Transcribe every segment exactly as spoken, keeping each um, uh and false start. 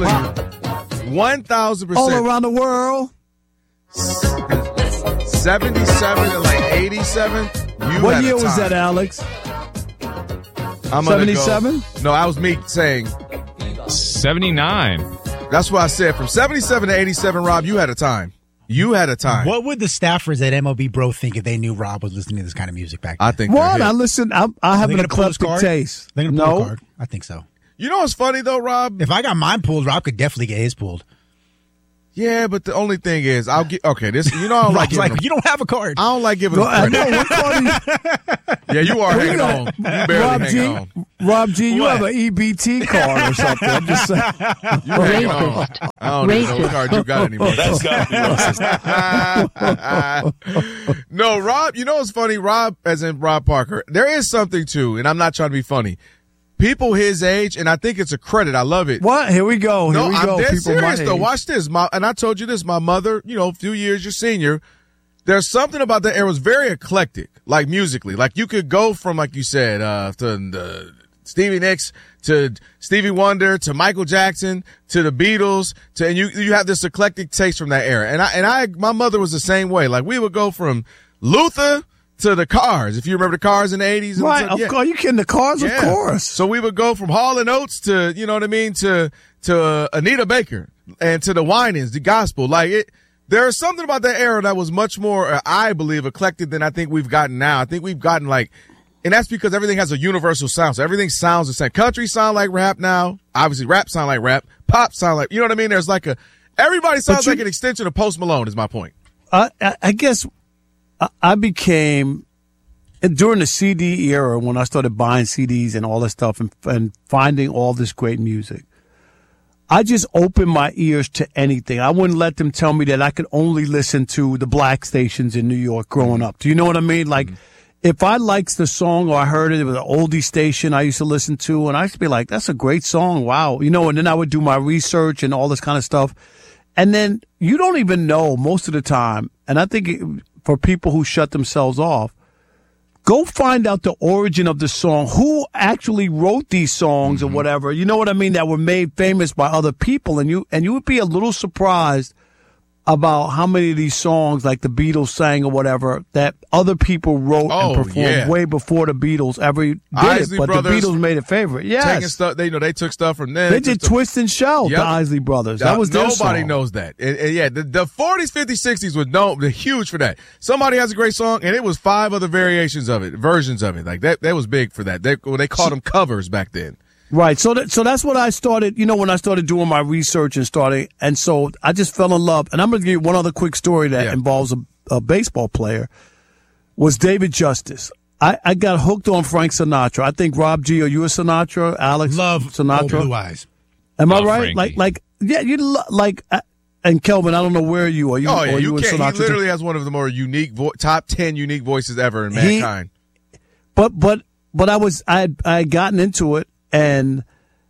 telling you, one thousand percent. All around the world. seventy-seven and like eighty-seven. You What had year a was time. that, Alex? I'm seventy-seven? Go, no, I was me saying. seventy-nine. That's what I said. From seventy-seven to eighty-seven, Rob, you had a time. You had a time. What would the staffers at M L B Bro think if they knew Rob was listening to this kind of music back then? I think What? they're I hip. listen. I, I have They an gonna pull his eclectic card? taste. They're going to pull No. a card? I think so. You know what's funny, though, Rob? If I got mine pulled, Rob could definitely get his pulled. Yeah, but the only thing is, I'll get okay. This, you know, I don't like Rob's giving like, them, you don't have a card. I don't like giving No, them I credit. know. What card is- Yeah, you are hanging on. You barely Rob hang G, on. Rob G, you What? have an E B T card or something. I'm just saying. You hang on. I don't even know what card you got anymore. That's got to be racist. No, Rob, you know what's funny? Rob, as in Rob Parker, there is something too, and I'm not trying to be funny. People his age, and I think it's a credit. I love it. What? Here we go. Here No, we I'm go. dead People my serious though. age. Watch this. My, and I told you this. My mother, you know, a few years your senior. There's something about that era. It was very eclectic, like musically. Like you could go from, like you said, uh, to uh, Stevie Nicks to Stevie Wonder to Michael Jackson to the Beatles to, and you you have this eclectic taste from that era. And I and I, my mother was the same way. Like we would go from Luther to the Cars, if you remember the Cars in the eighties. And Right, stuff. of Yeah. course. You kidding the cars? Yeah. Of course. So we would go from Hall and Oates to, you know what I mean, to to uh, Anita Baker and to the Winans, the gospel. Like it, there is something about that era that was much more, uh, I believe, eclectic than I think we've gotten now. I think we've gotten like, and that's because everything has a universal sound. So everything sounds the same. Country sound like rap now. Obviously, rap sound like rap. Pop sound like, you know what I mean? There's like a, everybody sounds you- like an extension of Post Malone. Is my point. I, I, I guess I, I became during the C D era when I started buying C Ds and all that stuff and, and finding all this great music. I just opened my ears to anything. I wouldn't let them tell me that I could only listen to the black stations in New York growing up. Do you know what I mean? Like, mm-hmm. if I liked the song or I heard it, it was an oldie station I used to listen to, and I used to be like, that's a great song. Wow. You know, and then I would do my research and all this kind of stuff. And then you don't even know most of the time, and I think it, for people who shut themselves off, go find out the origin of the song, who actually wrote these songs mm-hmm. or whatever, you know what I mean, that were made famous by other people. And you and you would be a little surprised about how many of these songs, like the Beatles sang or whatever, that other people wrote oh, and performed yeah. way before the Beatles ever did Isley it. But Brothers the Beatles made it favorite. Yes. Taking stuff, they, you know, they took stuff from them. They did Twist and Shout, Yep. the Isley Brothers. That Uh, was their Nobody song. knows that. And, and yeah, the, the forties, fifties, sixties was known, they're huge for that. Somebody has a great song, and it was five other variations of it, versions of it. Like that, that was big for that. They, well, they called them covers back then. Right. So that, so that's what I started, you know, when I started doing my research and starting. And so I just fell in love. And I'm going to give you one other quick story that Yeah. involves a, a baseball player, was David Justice. I, I got hooked on Frank Sinatra. I think, Rob G, are you a Sinatra? Alex? Love Sinatra? Old Blue Eyes. Am Love I right? Frankie. Like, like, yeah, you lo- like, uh, and Kelvin, I don't know where you are. You, Oh, yeah, are you you a can't. Sinatra? He literally has one of the more unique, vo- top ten unique voices ever in He- mankind. But, but, but I was, I had, I had gotten into it, and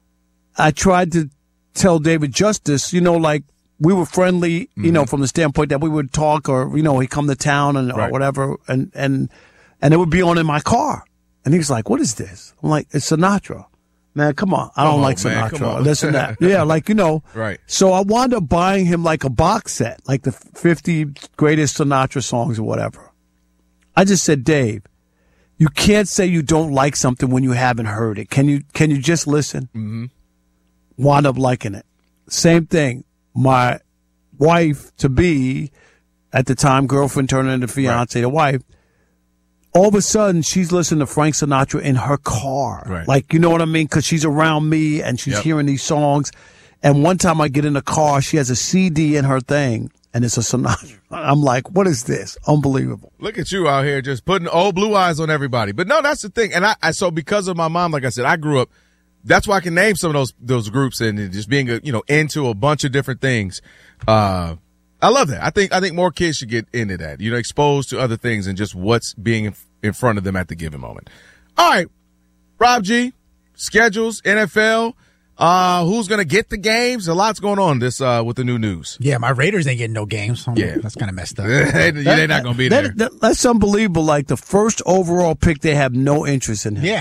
I tried to tell David Justice, you know, like, we were friendly, mm-hmm. you know, from the standpoint that we would talk, or, you know, he'd come to town and Right. or whatever, and, and, and it would be on in my car. And he was like, what is this? I'm like, it's Sinatra. Man, come on. I Come don't on, like man, come Sinatra. on. This and that. Yeah, like, you know. Right. So I wound up buying him like a box set, like the fifty greatest Sinatra songs or whatever. I just said, Dave, you can't say you don't like something when you haven't heard it. Can you, can you just listen? Mm-hmm. Wound up liking it. Same thing. My wife to be, at the time, girlfriend turning into fiance, right. to wife. All of a sudden, she's listening to Frank Sinatra in her car. Right. Like, you know what I mean? Because she's around me and she's Yep. hearing these songs. And one time I get in the car, she has a C D in her thing, and it's a Sinatra. I'm like, what is this? Unbelievable. Look at you out here just putting old blue eyes on everybody. But no, that's the thing. And I, I so because of my mom, like I said, I grew up. That's why I can name some of those those groups and just being a, you know, into a bunch of different things. Uh, I love that. I think I think more kids should get into that. You know, exposed to other things and just what's being in, in front of them at the given moment. All right, Rob G, schedules, N F L. Uh, who's gonna get the games? A lot's going on this uh with the new news. Yeah, my Raiders ain't getting no games. So Yeah. that's kind of messed up. they, they're not gonna be That- there. that- that's unbelievable. Like the first overall pick, they have no interest in him. Yeah.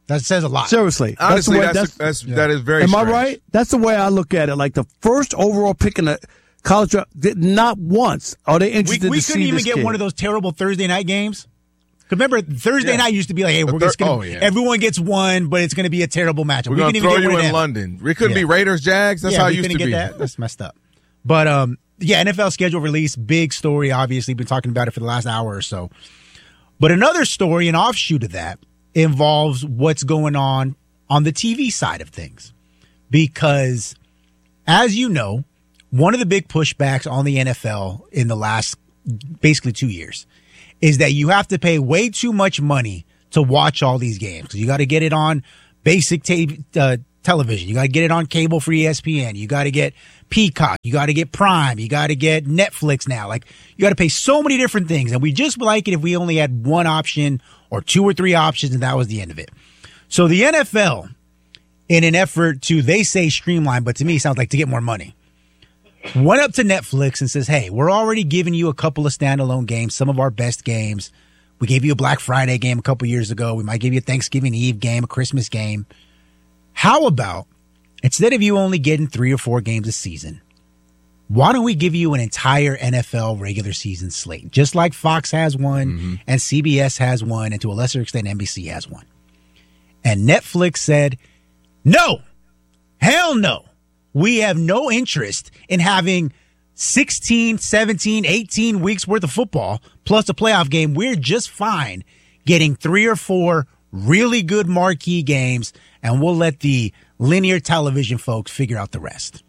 That says a lot. Seriously. Honestly, that's the way, that's, that's, that's, yeah. that is very Am strange. I right? That's the way I look at it. Like the first overall pick in the college draft, not once are they interested we, we to see couldn't even this get kid. one of those terrible Thursday night games. Remember, Thursday yeah. night used to be like, hey, we're thir- just gonna, oh, yeah. everyone gets one, but it's going to be a terrible matchup. We're we going to even throw get you one in of them. London. It couldn't yeah. be Raiders, Jags. That's yeah, how it we used to couldn't be. get that. That's messed up. But, um, yeah, N F L schedule release, big story, obviously. Been talking about it for the last hour or so. But another story, an offshoot of that, involves what's going on on the T V side of things. Because, as you know, one of the big pushbacks on the N F L in the last basically two years is that you have to pay way too much money to watch all these games. Because you got to get it on basic ta- uh, television. You got to get it on cable for E S P N. You got to get Peacock. You got to get Prime. You got to get Netflix now. Like, you got to pay so many different things. And we just like it if we only had one option or two or three options, and that was the end of it. So the N F L, in an effort to, they say streamline, but to me it sounds like to get more money, went up to Netflix and says, hey, we're already giving you a couple of standalone games, some of our best games. We gave you a Black Friday game a couple years ago. We might give you a Thanksgiving Eve game, a Christmas game. How about, instead of you only getting three or four games a season, why don't we give you an entire N F L regular season slate? Just like Fox has one, mm-hmm. and C B S has one, and to a lesser extent, N B C has one. And Netflix said, no, hell no. We have no interest in having sixteen, seventeen, eighteen weeks worth of football plus a playoff game. We're just fine getting three or four really good marquee games, and we'll let the linear television folks figure out the rest.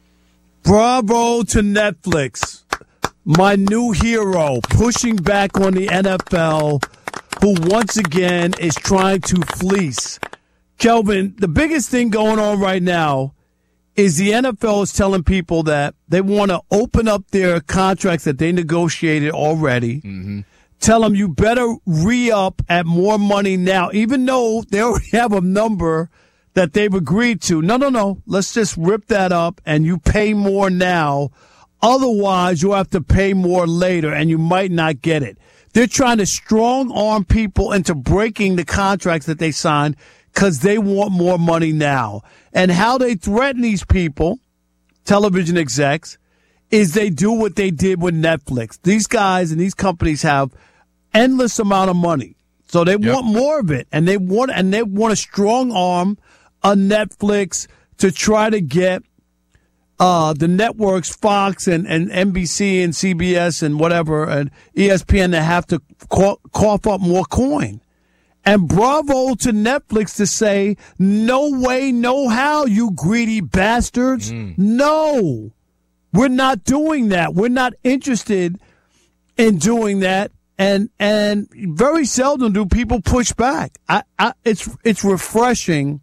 Bravo to Netflix, my new hero, pushing back on the N F L, who once again is trying to fleece. Kelvin, the biggest thing going on right now is the N F L is telling people that they want to open up their contracts that they negotiated already. Mm-hmm. Tell them you better re-up at more money now, even though they already have a number that they've agreed to. No, no, no. Let's just rip that up and you pay more now. Otherwise, you'll have to pay more later and you might not get it. They're trying to strong arm people into breaking the contracts that they signed because they want more money now. And how they threaten these people, television execs, is they do what they did with Netflix. These guys and these companies have endless amount of money. So they yep. want more of it. And they want and they want to strong arm a Netflix to try to get uh, the networks, Fox and, and N B C and C B S and whatever, and E S P N to have to cough, cough up more coin. And bravo to Netflix to say, no way, no how, you greedy bastards. Mm. No, we're not doing that. We're not interested in doing that. And and very seldom do people push back. I, I, it's it's refreshing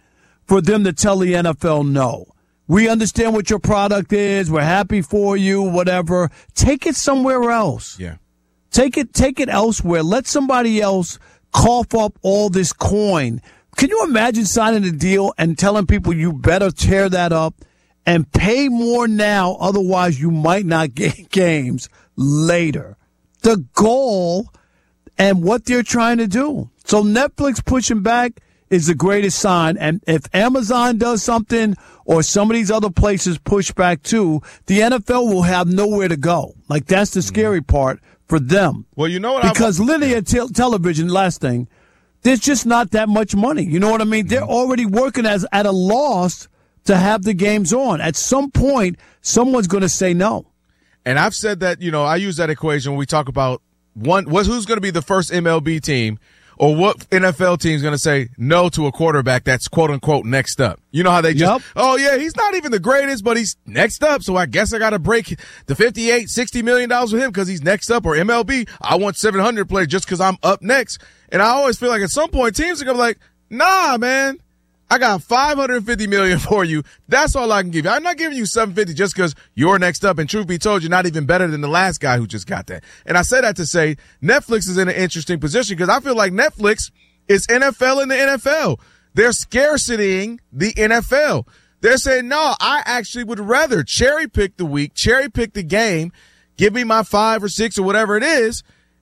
for them to tell the N F L no. We understand what your product is. We're happy for you, whatever. Take it somewhere else. Yeah. Take it take it elsewhere. Let somebody else cough up all this coin. Can you imagine signing a deal and telling people you better tear that up and pay more now, otherwise you might not get games later? The goal and what they're trying to do. So Netflix pushing back is the greatest sign. And if Amazon does something or some of these other places push back too, the N F L will have nowhere to go. Like, that's the scary part for them. Well, you know what? Because linear te- television, last thing, there's just not that much money. You know what I mean? They're already working as at a loss to have the games on. At some point, someone's going to say no. And I've said that, you know, I use that equation when we talk about one, what's, who's going to be the first M L B team or what N F L team is going to say no to a quarterback that's quote unquote next up. You know how they just, yep. oh yeah, he's not even the greatest, but he's next up. So I guess I got to break the fifty-eight, sixty million dollars with him because he's next up. Or M L B, I want seven hundred play just because I'm up next. And I always feel like at some point teams are going to be like, nah, man. I got five hundred fifty million dollars for you. That's all I can give you. I'm not giving you seven hundred fifty just because you're next up. And truth be told, you're not even better than the last guy who just got that. And I say that to say Netflix is in an interesting position because I feel like Netflix is N F L in the N F L. They're scarcitying the N F L. They're saying, no, I actually would rather cherry pick the week, cherry pick the game, give me my five or six or whatever it is,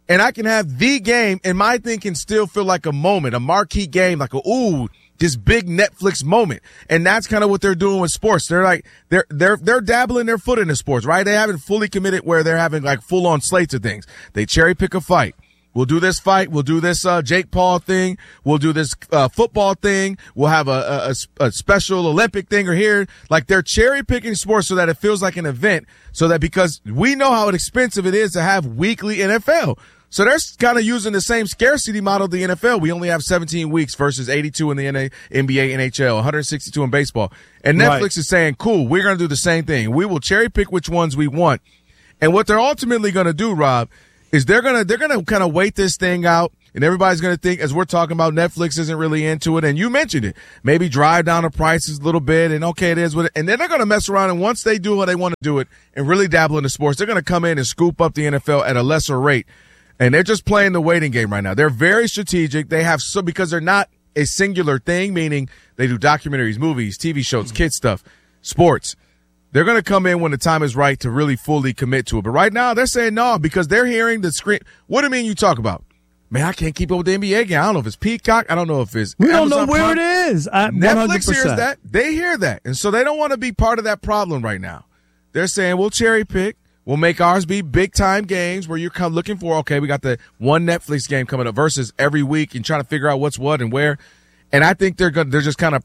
and I can have the game, and my thing can still feel like a moment, a marquee game, like a, ooh, this big Netflix moment. And that's kind of what they're doing with sports. They're like, they're, they're, they're dabbling their foot into sports, right? They haven't fully committed where they're having like full on slates of things. They cherry pick a fight. We'll do this fight. We'll do this, uh, Jake Paul thing. We'll do this, uh, football thing. We'll have a, a, a special Olympic thing or here. Like they're cherry picking sports so that it feels like an event, so that because we know how expensive it is to have weekly N F L. So they're kind of using the same scarcity model of the N F L. We only have seventeen weeks versus eighty-two in the N B A, N H L, one hundred sixty-two in baseball. And Netflix right. is saying, cool, we're going to do the same thing. We will cherry pick which ones we want. And what they're ultimately going to do, Rob, is they're going to, they're going to kind of wait this thing out. And everybody's going to think, as we're talking about, Netflix isn't really into it. And you mentioned it. Maybe drive down the prices a little bit. And okay, it is what it, and then they're going to mess around. And once they do what they want to do it and really dabble into sports, they're going to come in and scoop up the N F L at a lesser rate. And they're just playing the waiting game right now. They're very strategic. They have so, because they're not a singular thing, meaning they do documentaries, movies, T V shows, kids stuff, sports. They're going to come in when the time is right to really fully commit to it. But right now they're saying no, because they're hearing the screen. What do you mean you talk about? Man, I can't keep up with the N B A game. I don't know if it's Peacock. I don't know if it's We Amazon don't know where Prime. it is. I, Netflix one hundred percent. hears that. They hear that. And so they don't want to be part of that problem right now. They're saying we'll cherry pick. We'll make ours be big-time games where you're kind of looking for, okay, we got the one Netflix game coming up versus every week and trying to figure out what's what and where. And I think they're going they're just kind of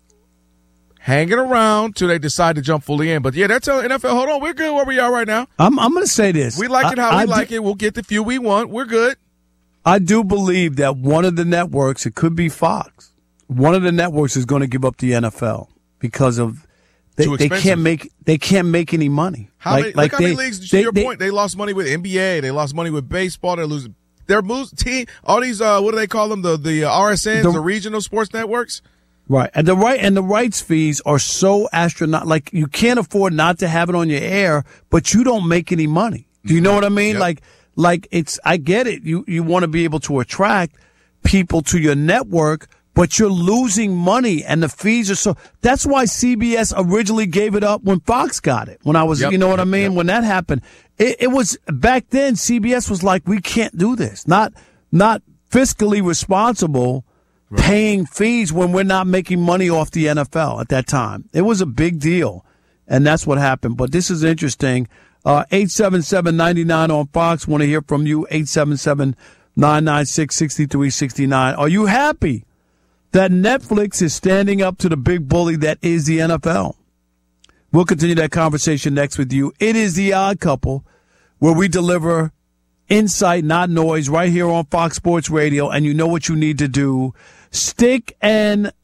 hanging around till they decide to jump fully in. But, yeah, they're telling N F L, hold on, we're good where we are right now. I'm, I'm going to say this. We like it how I, we I like do, it. We'll get the few we want. We're good. I do believe that one of the networks, it could be Fox, one of the networks is going to give up the N F L because of they, they can't make they can't make any money. How like, many, like look how they, many leagues, to they, your they, point, they lost money with N B A. They lost money with baseball. They're losing. They're losing team. All these, uh, what do they call them? The the uh, R S Ns, the, the regional sports networks. Right, and the right and the rights fees are so astronomical. Like you can't afford not to have it on your air, but you don't make any money. Do you know what I mean? Yep. Like, like it's. I get it. You you want to be able to attract people to your network, but you're losing money, and the fees are so. That's why C B S originally gave it up when Fox got it. When I was, yep. you know what I mean? Yep. When that happened, it, it was back then. C B S was like, we can't do this. Not not fiscally responsible. Right. Paying fees when we're not making money off the N F L at that time. It was a big deal, and that's what happened. But this is interesting. Uh, eight seven seven, nine nine on Fox. Want to hear from you. eight seven seven, nine nine six, six three six nine. Are you happy that Netflix is standing up to the big bully that is the N F L? We'll continue that conversation next with you. It is The Odd Couple, where we deliver insight, not noise, right here on Fox Sports Radio. And you know what you need to do. Stick and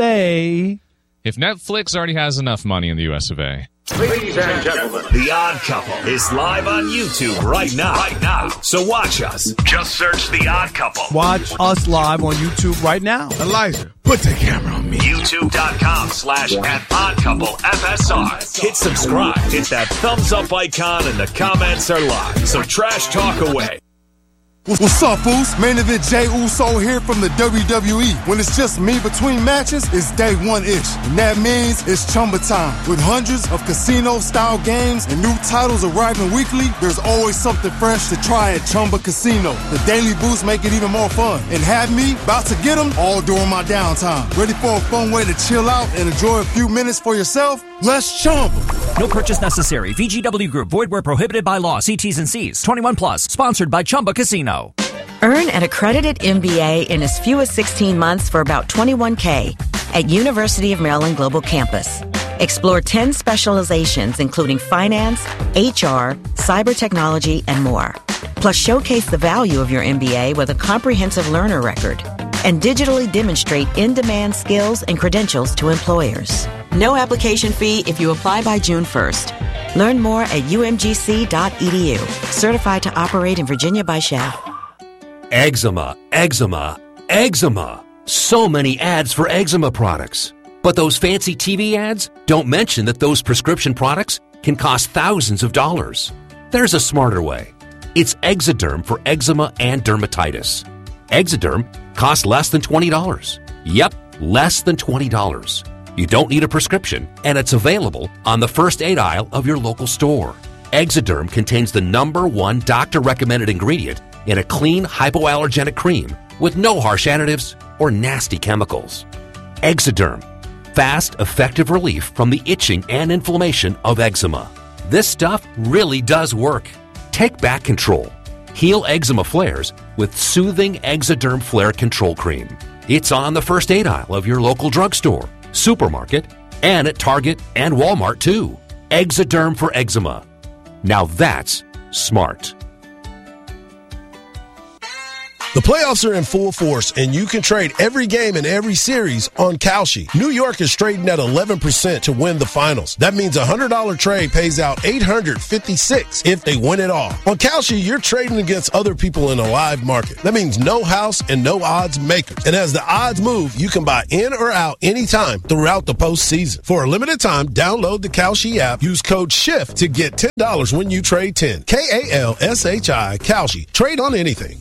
stay. If Netflix already has enough money in the U S of A. Ladies and gentlemen, The Odd Couple is live on YouTube right now. Right now. So watch us. Just search The Odd Couple. Watch us live on YouTube right now. Elijah, put the camera on me. YouTube.com slash at Odd Couple F S R. Hit subscribe. Hit that thumbs up icon and the comments are live. So trash talk away. What's up, Foos? Main event Jey Uso here from the W W E. When it's just me between matches, it's day one-ish. And that means it's Chumba time. With hundreds of casino-style games and new titles arriving weekly, there's always something fresh to try at Chumba Casino. The daily boosts make it even more fun. And have me about to get them all during my downtime. Ready for a fun way to chill out and enjoy a few minutes for yourself? Let's Chumba. No purchase necessary. V G W Group. Void where prohibited by law. See T's and C's. twenty-one plus. Sponsored by Chumba Casino. Earn an accredited M B A in as few as sixteen months for about twenty-one thousand dollars at University of Maryland Global Campus. Explore ten specializations including finance, H R, cyber technology, and more. Plus showcase the value of your M B A with a comprehensive learner record and digitally demonstrate in-demand skills and credentials to employers. No application fee if you apply by June first. Learn more at U M G C dot E D U. Certified to operate in Virginia by S H A F. Eczema, eczema, eczema. So many ads for eczema products. But those fancy T V ads don't mention that those prescription products can cost thousands of dollars. There's a smarter way. It's Exoderm for eczema and dermatitis. Exoderm costs less than twenty dollars. Yep, less than twenty dollars. You don't need a prescription, and it's available on the first aid aisle of your local store. Exoderm contains the number one doctor-recommended ingredient in a clean, hypoallergenic cream with no harsh additives or nasty chemicals. Exoderm. Fast, effective relief from the itching and inflammation of eczema. This stuff really does work. Take back control. Heal eczema flares with soothing Exoderm Flare Control Cream. It's on the first aid aisle of your local drugstore, supermarket, and at Target and Walmart too. Exoderm for eczema. Now that's smart. The playoffs are in full force, and you can trade every game in every series on Kalshi. New York is trading at eleven percent to win the finals. That means a one hundred dollars trade pays out eight hundred fifty-six dollars if they win it all. On Kalshi, you're trading against other people in a live market. That means no house and no odds makers. And as the odds move, you can buy in or out anytime throughout the postseason. For a limited time, download the Kalshi app. Use code SHIFT to get ten dollars when you trade ten. K A L S H I, Kalshi. Trade on anything.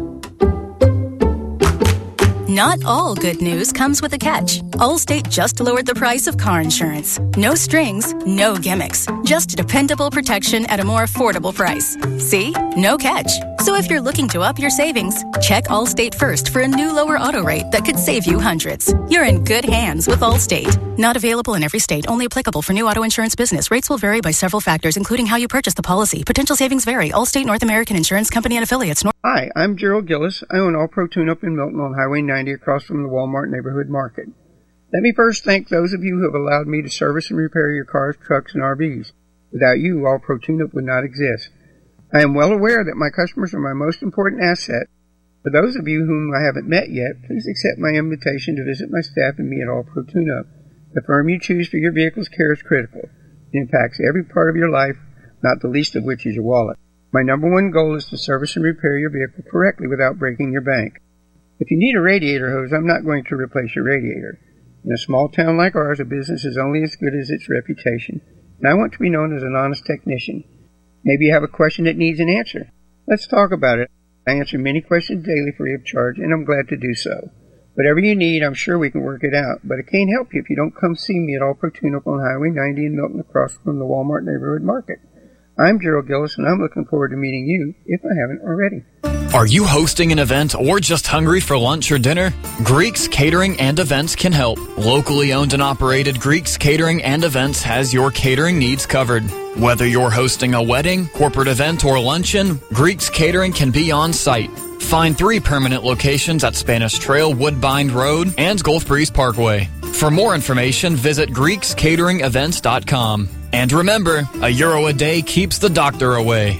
Not all good news comes with a catch. Allstate just lowered the price of car insurance. No strings, no gimmicks. Just dependable protection at a more affordable price. See? No catch. So if you're looking to up your savings, check Allstate first for a new lower auto rate that could save you hundreds. You're in good hands with Allstate. Not available in every state. Only applicable for new auto insurance business. Rates will vary by several factors, including how you purchase the policy. Potential savings vary. Allstate North American Insurance Company and affiliates. Hi, I'm Gerald Gillis. I own All Pro Tune-Up in Milton on Highway ninety across from the Walmart Neighborhood Market. Let me first thank those of you who have allowed me to service and repair your cars, trucks, and R Vs. Without you, All Pro Tune-Up would not exist. I am well aware that my customers are my most important asset. For those of you whom I haven't met yet, please accept my invitation to visit my staff and me at All Pro Tune-Up. The firm you choose for your vehicle's care is critical. It impacts every part of your life, not the least of which is your wallet. My number one goal is to service and repair your vehicle correctly without breaking your bank. If you need a radiator hose, I'm not going to replace your radiator. In a small town like ours, a business is only as good as its reputation, and I want to be known as an honest technician. Maybe you have a question that needs an answer. Let's talk about it. I answer many questions daily free of charge, and I'm glad to do so. Whatever you need, I'm sure we can work it out, but I can't help you if you don't come see me at All Pro Tune-Up on Highway ninety in Milton across from the Walmart Neighborhood Market. I'm Gerald Gillis, and I'm looking forward to meeting you, if I haven't already. Are you hosting an event or just hungry for lunch or dinner? Greeks Catering and Events can help. Locally owned and operated Greeks Catering and Events has your catering needs covered. Whether you're hosting a wedding, corporate event, or luncheon, Greeks Catering can be on site. Find three permanent locations at Spanish Trail, Woodbine Road, and Gulf Breeze Parkway. For more information, visit Greeks Catering Events dot com. And remember, a euro a day keeps the doctor away.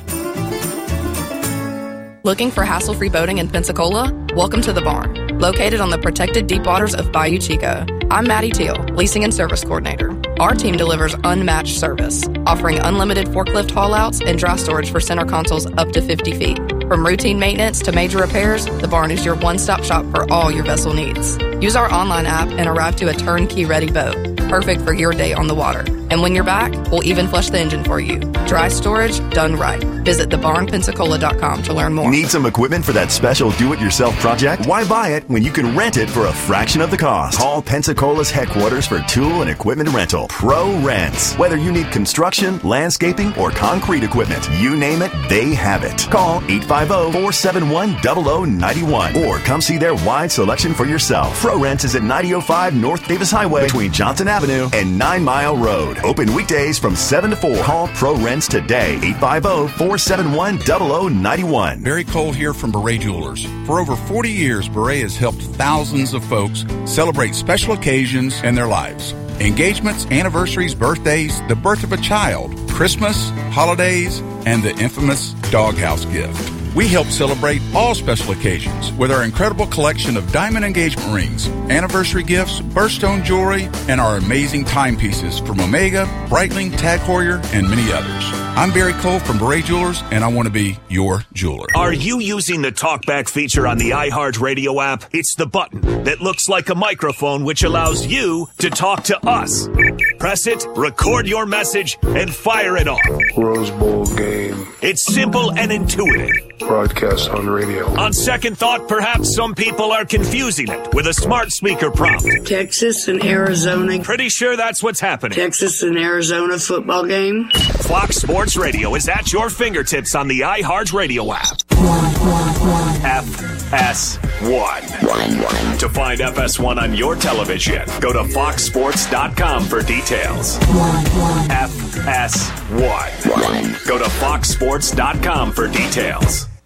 Looking for hassle-free boating in Pensacola? Welcome to the Barn, located on the protected deep waters of Bayou Chico. I'm Maddie Teal, Leasing and Service Coordinator. Our team delivers unmatched service, offering unlimited forklift haul-outs and dry storage for center consoles up to fifty feet. From routine maintenance to major repairs, the Barn is your one-stop shop for all your vessel needs. Use our online app and arrive to a turnkey-ready boat, perfect for your day on the water. And when you're back, we'll even flush the engine for you. Dry storage done right. Visit the barn pensacola dot com to learn more. Need some equipment for that special do-it-yourself project? Why buy it when you can rent it for a fraction of the cost? Call Pensacola's headquarters for tool and equipment rental. Pro Rents. Whether you need construction, landscaping, or concrete equipment, you name it, they have it. Call eight five zero, four seven one, zero zero nine one or come see their wide selection for yourself. Pro Rents is at ninety oh five North Davis Highway between Johnson Avenue and Nine Mile Road. Open weekdays from seven to four. Call Pro Rents today. eight five zero, four seven one, zero zero nine one. Barry Cole here from Beret Jewelers. For over forty years, Beret has helped thousands of folks celebrate special occasions in their lives. Engagements, anniversaries, birthdays, the birth of a child, Christmas, holidays, and the infamous doghouse gift. We help celebrate all special occasions with our incredible collection of diamond engagement rings, anniversary gifts, birthstone jewelry, and our amazing timepieces from Omega, Breitling, Tag Heuer, and many others. I'm Barry Cole from Beret Jewelers, and I want to be your jeweler. Are you using the TalkBack feature on the iHeartRadio app? It's the button that looks like a microphone which allows you to talk to us. Press it, record your message, and fire it off. Rose Bowl game. It's simple and intuitive. Broadcast on radio. On second thought, perhaps some people are confusing it with a smart speaker prompt. Texas and Arizona. Pretty sure that's what's happening. Texas and Arizona football game. Fox Sports Radio is at your fingertips on the iHeartRadio app. F S one. To find F S one on your television, go to fox sports dot com for details. F S one. Go to fox sports dot com for details.